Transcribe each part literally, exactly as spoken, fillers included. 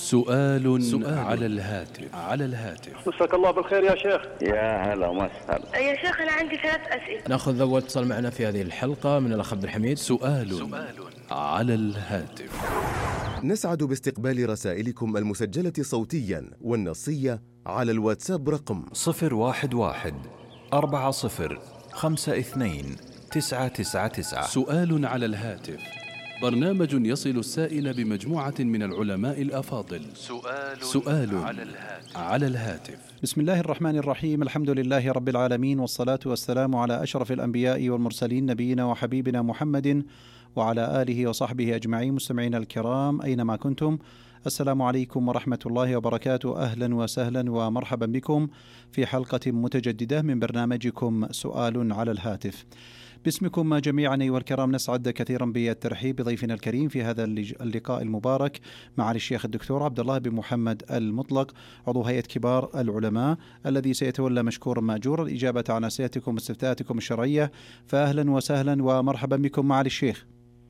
سؤال, سؤال على الهاتف على الهاتف مساك الله بالخير يا شيخ. يا هلا وسهلا يا شيخ أنا عندي ثلاث أسئلة. نأخذ أول اتصال معنا في هذه الحلقة من الأخ عبد الحميد. سؤال, سؤال على الهاتف. نسعد باستقبال رسائلكم المسجلة صوتيا والنصية على الواتساب رقم صفر واحد واحد أربعة صفر خمسة اثنين تسعة تسعة تسعة. سؤال على الهاتف، برنامج يصل السائل بمجموعة من العلماء الأفاضل. سؤال, سؤال على الهاتف. على الهاتف. بسم الله الرحمن الرحيم، الحمد لله رب العالمين، والصلاة والسلام على أشرف الأنبياء والمرسلين، نبينا وحبيبنا محمد وعلى آله وصحبه أجمعين. مستمعينا الكرام أينما كنتم، السلام عليكم ورحمة الله وبركاته. أهلا وسهلا ومرحبا بكم في حلقة متجددة من برنامجكم سؤال على الهاتف. باسمكم جميعا أيها الكرام، نسعد كثيرا بالترحيب بضيفنا الكريم في هذا اللقاء المبارك مع الشيخ الدكتور عبد الله بن محمد المطلق، عضو هيئة كبار العلماء، الذي سيتولى مشكورا مأجورا الإجابة عن أسئلتكم واستفتاءاتكم الشرعية. فأهلا وسهلا ومرحبا بكم مع الشيخ.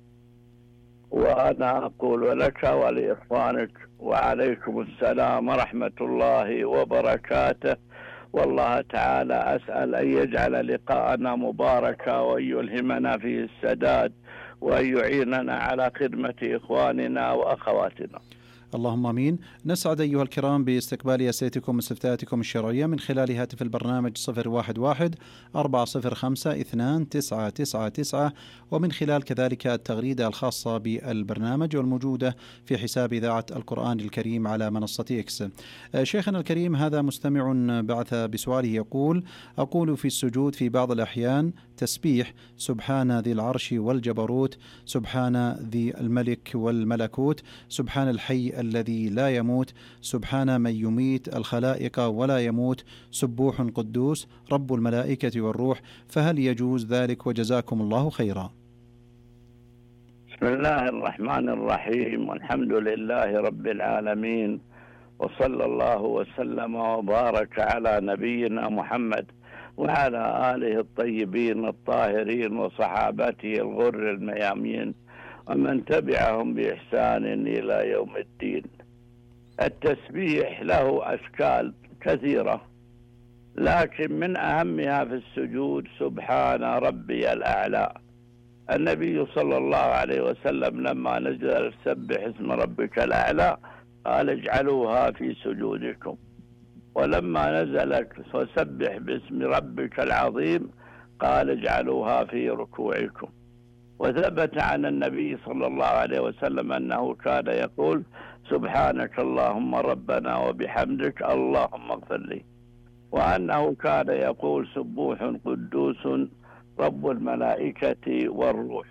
وأنا أقول لك ولإخوانك وعليكم السلام ورحمة الله وبركاته، والله تعالى أسأل أن يجعل لقاءنا مباركا وأن يلهمنا فيه السداد وأن يعيننا على خدمة إخواننا وأخواتنا. اللهم آمين. نسعد أيها الكرام باستقبال أسئلتكم واستفتاءاتكم الشرعية من خلال هاتف البرنامج صفر واحد واحد أربعة صفر خمسة اثنان تسعة تسعة تسعة، ومن خلال كذلك التغريدة الخاصة بالبرنامج والموجودة في حساب إذاعة القرآن الكريم على منصة إكس. شيخنا الكريم، هذا مستمع بعث بسؤاله يقول: أقول في السجود في بعض الأحيان تسبيح سبحان ذي العرش والجبروت، سبحان ذي الملك والملكوت، سبحان الحي الذي لا يموت، سبحان من يميت الخلائق ولا يموت، سبوح قدوس رب الملائكة والروح، فهل يجوز ذلك؟ وجزاكم الله خيرا. بسم الله الرحمن الرحيم، والحمد لله رب العالمين، وصلى الله وسلم وبارك على نبينا محمد وعلى آله الطيبين الطاهرين وصحابته الغر الميامين ومن تبعهم بإحسان إلى يوم الدين. التسبيح له أشكال كثيرة، لكن من أهمها في السجود سبحان ربي الأعلى. النبي صلى الله عليه وسلم لما نزل سبح اسم ربك الأعلى قال اجعلوها في سجودكم، ولما نزلت فسبح باسم ربك العظيم قال اجعلوها في ركوعكم. وثبت عن النبي صلى الله عليه وسلم أنه كان يقول سبحانك اللهم ربنا وبحمدك اللهم اغفر لي، وأنه كان يقول سبوح قدوس رب الملائكة والروح.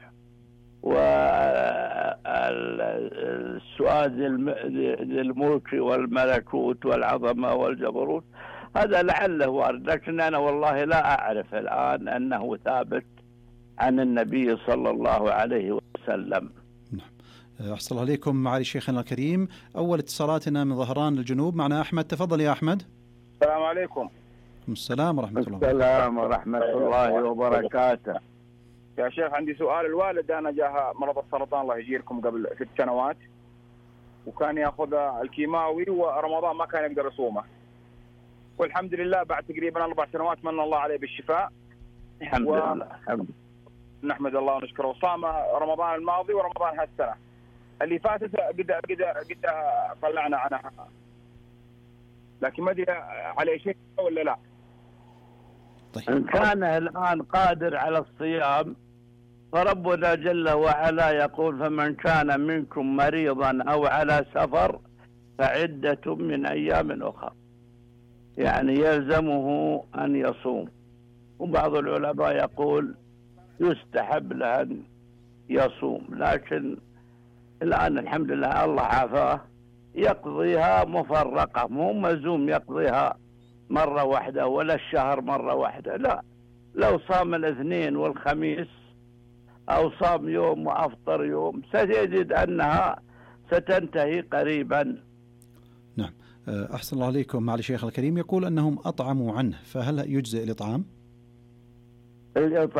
والسؤال ذي الملك والملكوت والعظمة والجبروت هذا لعله وارد، لكن أنا والله لا أعرف الآن أنه ثابت عن النبي صلى الله عليه وسلم. أحسن عليكم معالي شيخنا الكريم. أول اتصالاتنا من ظهران الجنوب، معنا أحمد. تفضل يا أحمد. السلام عليكم. السلام ورحمة الله. السلام ورحمة الله وبركاته. يا شيخ عندي سؤال. الوالد أنا جاه مرض السرطان الله يجيركم قبل ست سنوات، وكان يأخذ الكيماوي ورمضان ما كان يقدر يصومه، والحمد لله بعد تقريبا أربع سنوات من الله عليه بالشفاء. الحمد و... لله. الحمد. نحمد الله ونشكره. صام رمضان الماضي ورمضان هالسنة اللي فاتت قد قد قد طلعنا عنها، لكن ما ادري عليه شيء ولا لا. طيب. إن كان الآن قادر على الصيام فربنا جل وعلا يقول فمن كان منكم مريضا أو على سفر فعدة من أيام أخرى، يعني يلزمه أن يصوم. وبعض العلماء يقول يستحب له أن يصوم، لكن الآن الحمد لله الله عافاه يقضيها مفرقة، مو ملزوم يقضيها مرة واحدة ولا الشهر مرة واحدة، لا، لو صام الاثنين والخميس أو صام يوم وأفطر يوم ستجد أنها ستنتهي قريبا. نعم. أحسن الله عليكم معالي الشيخ الكريم. يقول أنهم أطعموا عنه، فهل يجزئ الإطعام؟ الإطعام